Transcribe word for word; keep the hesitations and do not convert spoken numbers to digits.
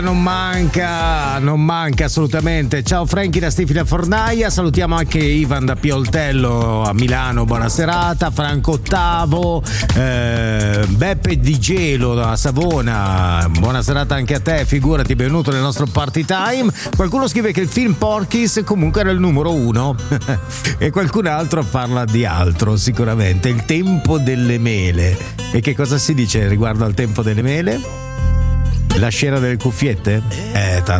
Non manca, non manca assolutamente. Ciao Franchi da Stefania Fornaia, salutiamo anche Ivan da Pioltello a Milano, buona serata. Franco Ottavo, eh, Beppe Di Gelo da Savona, buona serata anche a te, figurati, benvenuto nel nostro party time. Qualcuno scrive che il film Porky's comunque era il numero uno e qualcun altro parla di altro, sicuramente, il tempo delle mele. E che cosa si dice riguardo al tempo delle mele? La scena delle cuffiette? Eh,